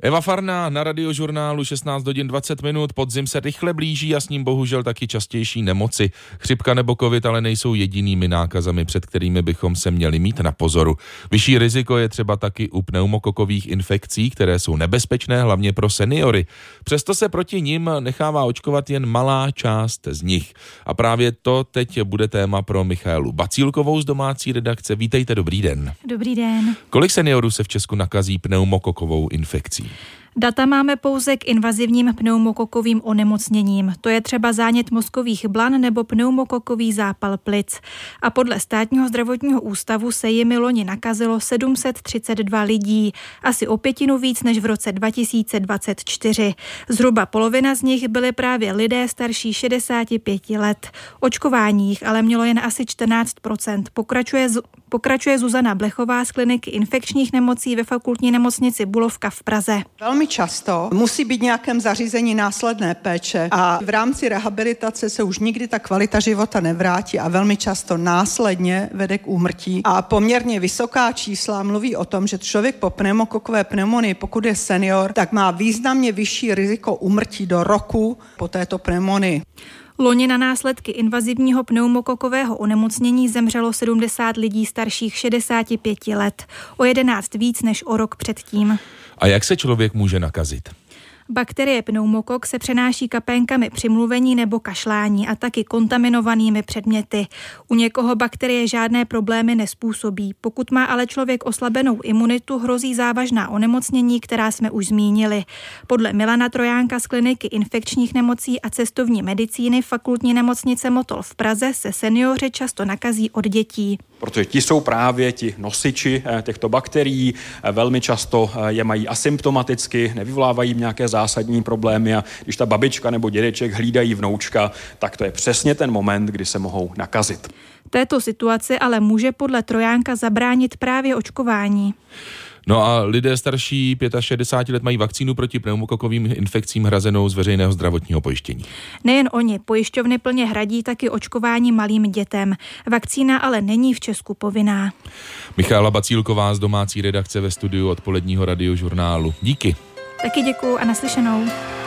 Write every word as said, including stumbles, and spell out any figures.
Eva Farná na Radiožurnálu, šestnáct hodin dvacet minut, podzim se rychle blíží a s ním bohužel taky častější nemoci. Chřipka nebo covid ale nejsou jedinými nákazami, před kterými bychom se měli mít na pozoru. Vyšší riziko je třeba taky u pneumokokových infekcí, které jsou nebezpečné hlavně pro seniory. Přesto se proti nim nechává očkovat jen malá část z nich. A právě to teď bude téma pro Michaelu Bacílkovou z domácí redakce. Vítejte, dobrý den. Dobrý den. Kolik seniorů se v Česku nakazí pneumokokovou infekcí? Data máme pouze k invazivním pneumokokovým onemocněním. To je třeba zánět mozkových blan nebo pneumokokový zápal plic. A podle Státního zdravotního ústavu se jimi loni nakazilo sedm set třicet dva lidí, asi o pětinu víc než v roce dva tisíce dvacet čtyři. Zhruba polovina z nich byly právě lidé starší šedesáti pěti let. Očkování jich ale mělo jen asi čtrnáct procent. Pokračuje, pokračuje Zuzana Blechová z kliniky infekčních nemocí ve Fakultní nemocnici Bulovka v Praze. Velmi často musí být nějakém zařízení následné péče a v rámci rehabilitace se už nikdy ta kvalita života nevrátí a velmi často následně vede k úmrtí. A poměrně vysoká čísla mluví o tom, že člověk po pneumokokové pneumonii, pokud je senior, tak má významně vyšší riziko úmrtí do roku po této pneumonii. Loni na následky invazivního pneumokokového onemocnění zemřelo sedmdesát lidí starších šedesáti pěti let, o jedenáct víc než o rok předtím. A jak se člověk může nakazit? Bakterie pneumokok se přenáší kapénkami při mluvení nebo kašlání a taky kontaminovanými předměty. U někoho bakterie žádné problémy nespůsobí. Pokud má ale člověk oslabenou imunitu, hrozí závažná onemocnění, která jsme už zmínili. Podle Milana Trojánka z kliniky infekčních nemocí a cestovní medicíny Fakultní nemocnice Motol v Praze se seniori často nakazí od dětí. Protože ti jsou právě ti nosiči těchto bakterií, velmi často je mají asymptomaticky, nevyvolávají nějaké zásadní problémy a když ta babička nebo dědeček hlídají vnoučka, tak to je přesně ten moment, kdy se mohou nakazit. Této situaci ale může podle Trojánka zabránit právě očkování. No a lidé starší šedesáti pěti let mají vakcínu proti pneumokokovým infekcím hrazenou z veřejného zdravotního pojištění. Nejen oni, pojišťovny plně hradí taky očkování malým dětem. Vakcína ale není v Česku povinná. Michaela Bacílková z domácí redakce ve studiu odpoledního Radiožurnálu. Díky. Taky děkuju a naslyšenou.